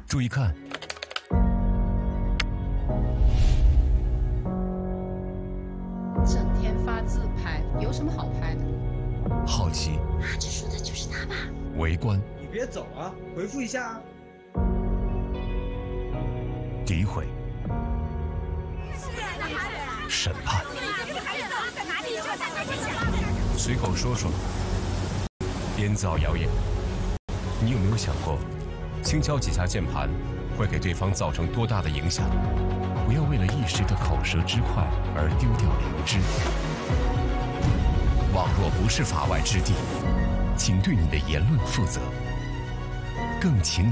注意看。 整天发自拍，有什么好拍的？ 好奇。 这说的就是他吧？ 围观。 你别走啊，回复一下啊。 诋毁。审判。随口说说。编造谣言。你有没有想过，轻敲几下键盘会给对方造成多大的影响？不要为了一时的口舌之快而丢掉良知。网络不是法外之地，请对你的言论负责。更请你